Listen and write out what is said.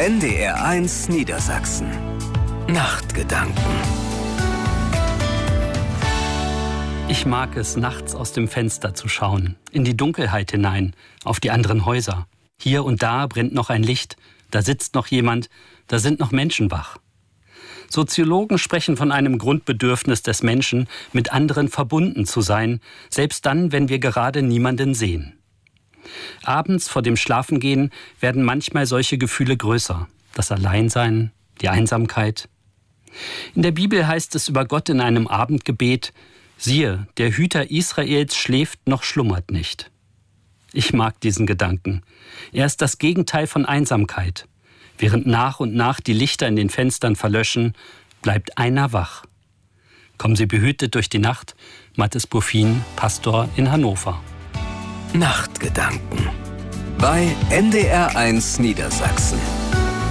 NDR1 Niedersachsen. Nachtgedanken. Ich mag es, nachts aus dem Fenster zu schauen, in die Dunkelheit hinein, auf die anderen Häuser. Hier und da brennt noch ein Licht, da sitzt noch jemand, da sind noch Menschen wach. Soziologen sprechen von einem Grundbedürfnis des Menschen, mit anderen verbunden zu sein, selbst dann, wenn wir gerade niemanden sehen. Abends vor dem Schlafengehen werden manchmal solche Gefühle größer. Das Alleinsein, die Einsamkeit. In der Bibel heißt es über Gott in einem Abendgebet: Siehe, der Hüter Israels schläft noch schlummert nicht. Ich mag diesen Gedanken. Er ist das Gegenteil von Einsamkeit. Während nach und nach die Lichter in den Fenstern verlöschen, bleibt einer wach. Kommen Sie behütet durch die Nacht. Mathis Buffin, Pastor in Hannover. Nachtgedanken bei NDR1 Niedersachsen.